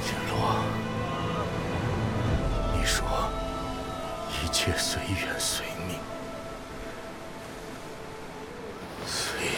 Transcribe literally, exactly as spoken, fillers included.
简罗，你说一切随缘随命，随